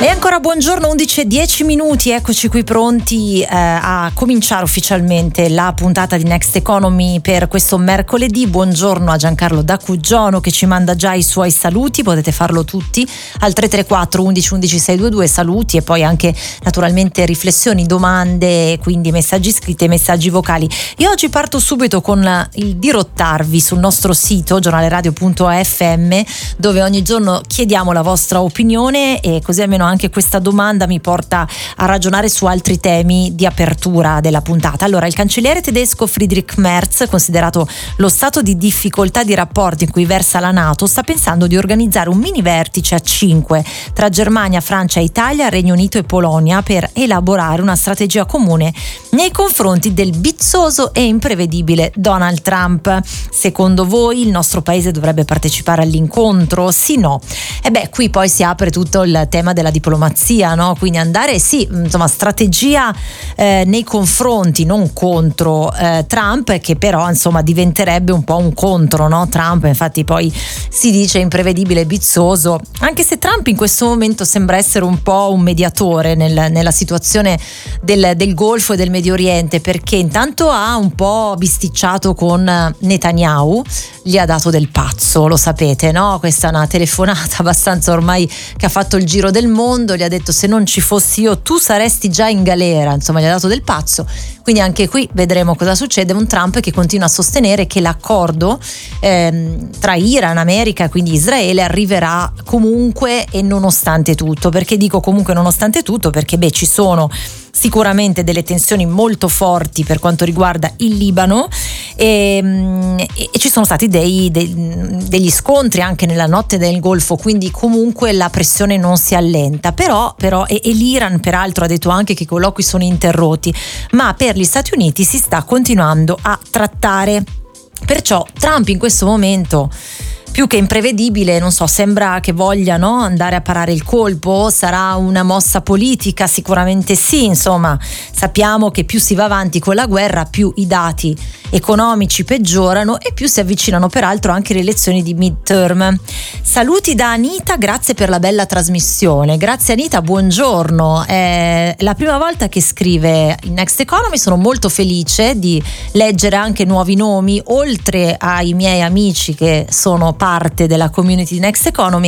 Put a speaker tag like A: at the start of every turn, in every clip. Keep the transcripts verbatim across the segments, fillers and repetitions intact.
A: E ancora buongiorno, undici e dieci minuti, eccoci qui pronti eh, a cominciare ufficialmente la puntata di Next Economy per questo mercoledì. Buongiorno a Giancarlo da Cuggiono che ci manda già i suoi saluti, potete farlo tutti al tre tre quattro undici undici seicentoventidue, saluti e poi anche naturalmente riflessioni, domande, quindi messaggi scritti e messaggi vocali. Io oggi parto subito con il dirottarvi sul nostro sito giornaleradio punto effe emme, dove ogni giorno chiediamo la vostra opinione e così almeno anche questa domanda mi porta a ragionare su altri temi di apertura della puntata. Allora, il cancelliere tedesco Friedrich Merz, considerato lo stato di difficoltà di rapporti in cui versa la NATO, sta pensando di organizzare un mini vertice a cinque tra Germania, Francia, Italia, Regno Unito e Polonia per elaborare una strategia comune nei confronti del bizzoso e imprevedibile Donald Trump. Secondo voi il nostro paese dovrebbe partecipare all'incontro? Sì, no? E beh, qui poi si apre tutto il tema della diplomazia, no? Quindi andare, sì, insomma, strategia eh, nei confronti, non contro eh, Trump, che però insomma diventerebbe un po' un contro, no? Trump, infatti poi si dice imprevedibile e bizzoso, anche se Trump in questo momento sembra essere un po' un mediatore nel, nella situazione del, del Golfo e del Medio Oriente, perché intanto ha un po' bisticciato con Netanyahu, gli ha dato del pazzo, lo sapete, no? Questa è una telefonata abbastanza ormai che ha fatto il giro del mondo, gli ha detto: se non ci fossi io tu saresti già in galera, insomma gli ha dato del pazzo. Quindi anche qui vedremo cosa succede. Un Trump che continua a sostenere che l'accordo ehm, tra Iran, America, quindi Israele, arriverà comunque e nonostante tutto. Perché dico comunque nonostante tutto? Perché beh, ci sono sicuramente delle tensioni molto forti per quanto riguarda il Libano e, e, e ci sono stati dei, dei, degli scontri anche nella notte del Golfo, quindi comunque la pressione non si allenta, però, però e, e l'Iran peraltro ha detto anche che i colloqui sono interrotti, ma per gli Stati Uniti si sta continuando a trattare. Perciò Trump in questo momento più che imprevedibile, non so, sembra che voglia, no, andare a parare il colpo. Sarà una mossa politica? Sicuramente sì, insomma sappiamo che più si va avanti con la guerra più i dati economici peggiorano e più si avvicinano peraltro anche le elezioni di midterm. Saluti da Anita, grazie per la bella trasmissione. Grazie Anita, buongiorno. È la prima volta che scrive in Next Economy, sono molto felice di leggere anche nuovi nomi oltre ai miei amici che sono parte della community di Next Economy,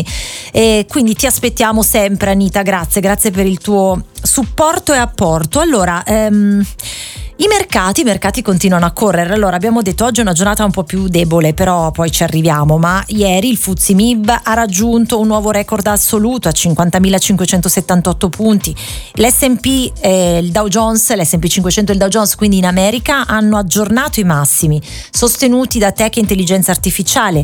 A: e quindi ti aspettiamo sempre Anita, grazie, grazie per il tuo supporto e apporto. Allora, ehm, I mercati, i mercati continuano a correre. Allora, abbiamo detto oggi è una giornata un po' più debole, però poi ci arriviamo, ma ieri il F T S E M I B ha raggiunto un nuovo record assoluto a cinquantamilacinquecentosettantotto punti. L'S and P e il Dow Jones, l'S and P cinquecento e il Dow Jones, quindi in America, hanno aggiornato i massimi, sostenuti da tech e intelligenza artificiale.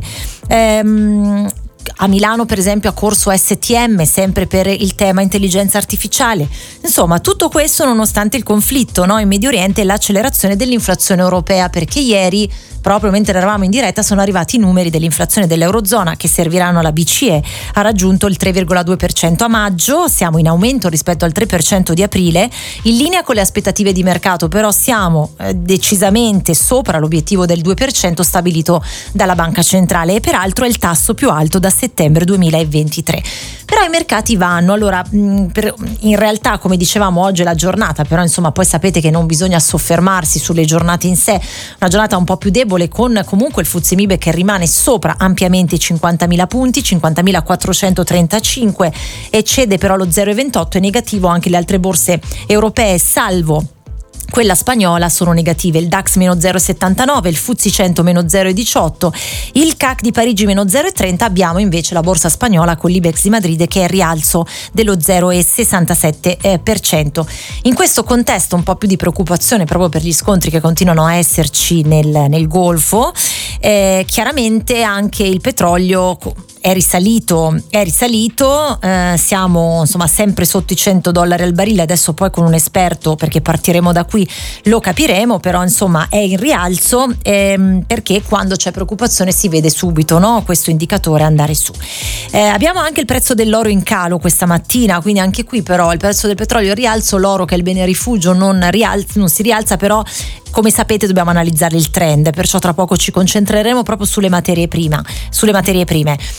A: Ehm, A Milano per esempio ha corso S T M sempre per il tema intelligenza artificiale. Insomma, tutto questo nonostante il conflitto, no, in Medio Oriente e l'accelerazione dell'inflazione europea, perché ieri, proprio mentre eravamo in diretta, sono arrivati i numeri dell'inflazione dell'Eurozona che serviranno alla B C E. Ha raggiunto il tre virgola due per cento a maggio, siamo in aumento rispetto al tre per cento di aprile, in linea con le aspettative di mercato, però siamo eh, decisamente sopra l'obiettivo del due per cento stabilito dalla Banca Centrale, e peraltro è il tasso più alto da settembre duemilaventitré. Però i mercati vanno. Allora, mh, per, in realtà, come dicevamo, oggi è la giornata, però insomma poi sapete che non bisogna soffermarsi sulle giornate in sé, una giornata un po' più debole, con comunque il F T S E M I B che rimane sopra ampiamente i cinquantamila punti, cinquantamilaquattrocentotrentacinque, e cede però lo zero virgola ventotto, è negativo anche le altre borse europee, salvo quella spagnola, sono negative. Il DAX meno zero virgola settantanove, il F T S E cento meno zero virgola diciotto, il C A C di Parigi meno zero virgola trenta. Abbiamo invece la borsa spagnola con l'Ibex di Madrid che è in rialzo dello zero virgola sessantasette per cento. In questo contesto un po' più di preoccupazione proprio per gli scontri che continuano a esserci nel, nel Golfo, eh, chiaramente anche il petrolio è risalito, è risalito, eh, siamo insomma sempre sotto i cento dollari al barile. Adesso poi con un esperto, perché partiremo da qui, lo capiremo, però insomma è in rialzo, ehm, perché quando c'è preoccupazione si vede subito, no? Questo indicatore andare su. Eh, abbiamo anche il prezzo dell'oro in calo questa mattina, quindi anche qui però il prezzo del petrolio in rialzo, l'oro che è il bene rifugio non, rialza, non si rialza, però come sapete dobbiamo analizzare il trend, perciò tra poco ci concentreremo proprio sulle materie prime, sulle materie prime.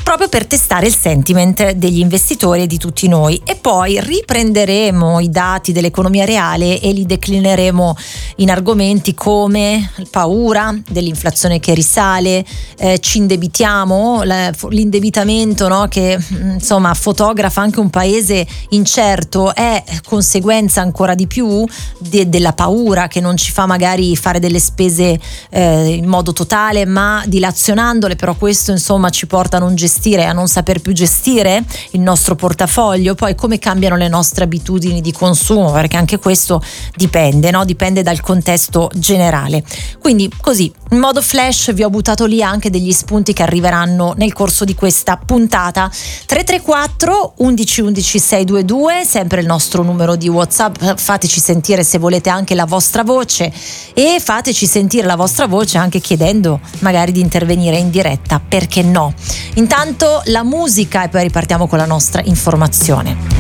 A: proprio per testare il sentiment degli investitori e di tutti noi, e poi riprenderemo i dati dell'economia reale e li declineremo in argomenti come paura dell'inflazione che risale, eh, ci indebitiamo, l'indebitamento, no, che insomma fotografa anche un paese incerto, è conseguenza ancora di più de- della paura che non ci fa magari fare delle spese eh, in modo totale ma dilazionandole, però questo insomma ci porta a non gestire, a non saper più gestire il nostro portafoglio. Poi come cambiano le nostre abitudini di consumo, perché anche questo dipende, no? Dipende dal contesto generale. Quindi così, in modo flash, vi ho buttato lì anche degli spunti che arriveranno nel corso di questa puntata. Tre tre quattro undici undici seicentoventidue, sempre il nostro numero di WhatsApp, fateci sentire se volete anche la vostra voce, e fateci sentire la vostra voce anche chiedendo magari di intervenire in diretta, perché no. Intanto la musica e poi ripartiamo con la nostra informazione.